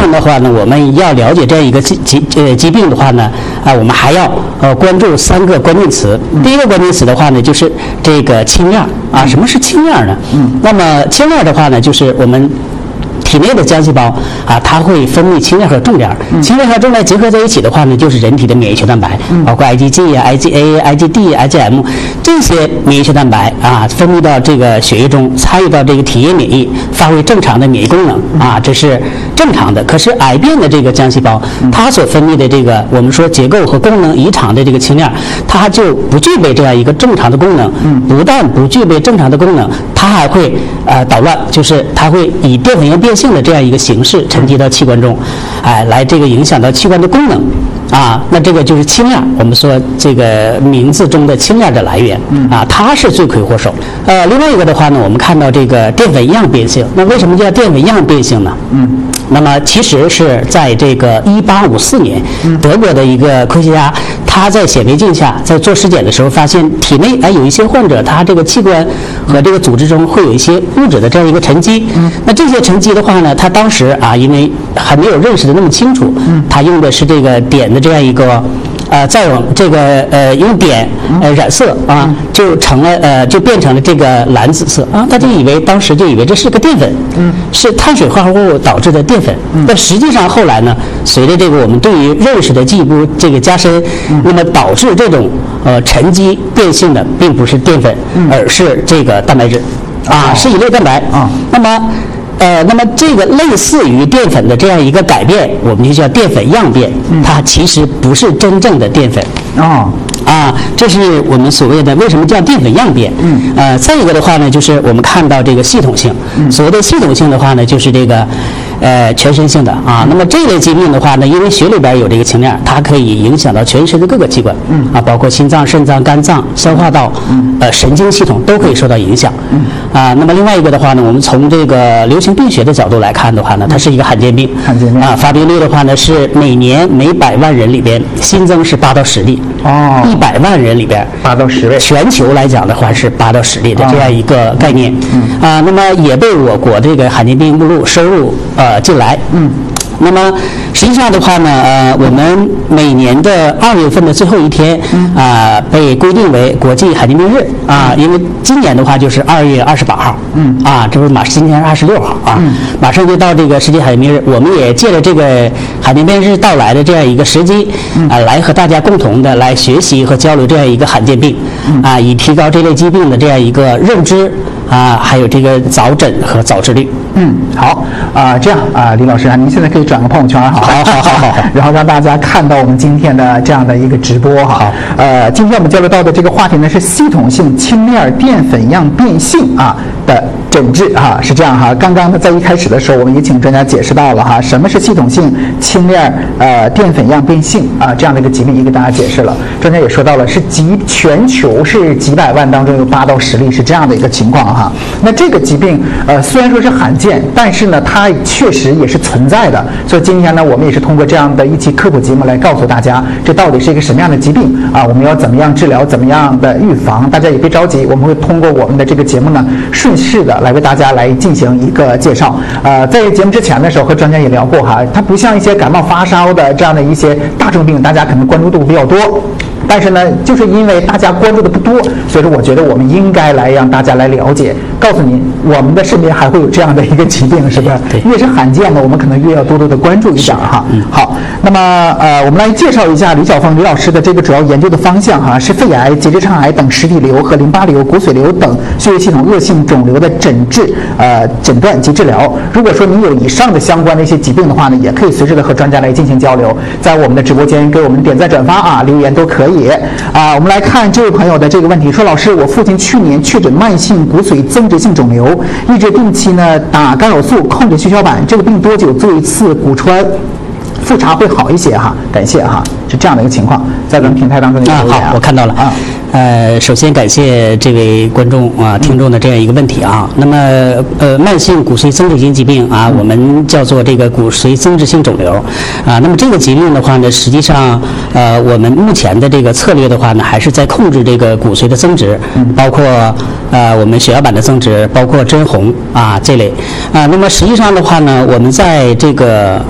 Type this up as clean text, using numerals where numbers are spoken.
上的话呢，我们要了解这样一个疾病的话呢，我们还要关注3个关键词。第一个关键词的话呢，就是这个氢链啊。什么是氢链呢？那么氢链的话呢，就是我们体内的浆细胞啊，它会分泌氢链和重链。氢链和重链结合在一起的话呢，就是人体的免疫球蛋白，包括 IgG 啊、IgA、IgD、IgM 这些免疫球蛋白啊，分泌到这个血液中，参与到这个体液免疫，发挥正常的免疫功能啊，这是正常的。可是癌变的这个浆细胞，它所分泌的这个我们说结构和功能异常的这个氢链，它就不具备这样一个正常的功能。不但不具备正常的功能，它还会捣乱，就是它会以淀粉样变性的这样一个形式沉积到器官中，来这个影响到器官的功能啊。那这个就是氢链，我们说这个名字中的氢链的来源啊，它是罪魁祸首。另外一个的话呢，我们看到这个淀粉样变性，那为什么叫淀粉样变性呢？那么其实是在这个1854年，德国的一个科学家，他在显微镜下在做实检的时候，发现体内有一些患者，他这个器官和这个组织中会有一些物质的这样一个沉积。那这些沉积的话呢，他当时因为还没有认识的那么清楚，他用的是这个碘的这样一个再用这个用碘染色啊，就变成了这个蓝紫色啊，大家当时就以为这是个淀粉，是碳水化合物导致的淀粉。但实际上后来呢，随着这个我们对于认识的进一步这个加深，那么导致这种沉积变性的并不是淀粉，而是这个蛋白质啊，是一类蛋白啊。那么这个类似于淀粉的这样一个改变，我们就叫淀粉样变，它其实不是真正的淀粉这是我们所谓的为什么叫淀粉样变。再一个的话呢，就是我们看到这个系统性，所谓的系统性的话呢，就是这个全身性的啊。那么这类疾病的话呢，因为血里边有这个氢链，它可以影响到全身的各个器官包括心脏、肾脏、肝脏、消化道、神经系统都可以受到影响那么另外一个的话呢，我们从这个流行病学的角度来看的话呢，它是一个罕见病发病率的话呢是每年每100万人里边新增是8到10例100万人里边 8到10位， 全球来讲的话是8到10例的这样一个概念那么也被我国这个罕见病目录收入进来那么实际上的话呢，我们每年的2月份的最后一天被规定为国际罕见病日因为今年的话就是2月28号这不是今天是26号马上就到这个世界罕见病日，我们也借着这个罕见病日到来的这样一个时机来和大家共同的来学习和交流这样一个罕见病以提高这类疾病的这样一个认知还有这个早诊和早治率。 好这样李老师您现在可以转个朋友圈好，然后让大家看到我们今天的这样的一个直播今天我们交流到的这个话题呢是系统性氢链淀粉样变性的诊治是这样刚刚呢在一开始的时候，我们也请专家解释到了什么是系统性氢链淀粉样变性这样的一个疾病，也给大家解释了。专家也说到了是全球是几百万当中有8到10例是这样的一个情况那这个疾病虽然说是罕见，但是呢它确实也是存在的。所以今天呢我们也是通过这样的一期科普节目来告诉大家，这到底是一个什么样的疾病我们要怎么样治疗，怎么样的预防。大家也别着急，我们会通过我们的这个节目呢顺势的来为大家来进行一个介绍。在节目之前的时候和专家也聊过它不像一些感冒发烧的这样的一些大众病，大家可能关注度比较多。但是呢，就是因为大家关注的不多，所以说我觉得我们应该来让大家来了解，告诉您我们的身边还会有这样的一个疾病，是不是？越是罕见的，我们可能越要多的关注一点好，那么我们来介绍一下李晓峰李老师的这个主要研究的方向是肺癌、结直肠癌等实体瘤和淋巴瘤、骨髓瘤等血液系统恶性肿瘤的诊断及治疗。如果说您有以上的相关的一些疾病的话呢，也可以随时的和专家来进行交流，在我们的直播间给我们点赞转发留言都可以。我们来看这位朋友的这个问题，说老师，我父亲去年确诊慢性骨髓增殖性肿瘤，一直定期呢打干扰素控制血小板，这个病多久做一次骨穿复查会好一些感谢是这样的一个情况，在咱们平台当中的留言好，我看到了首先感谢这位观众听众的这样一个问题那么慢性骨髓增殖性疾病我们叫做这个骨髓增殖性肿瘤那么这个疾病的话呢，实际上我们目前的这个策略的话呢，还是在控制这个骨髓的增殖，包括我们血小板的增殖，包括针红这类那么实际上的话呢，我们在这个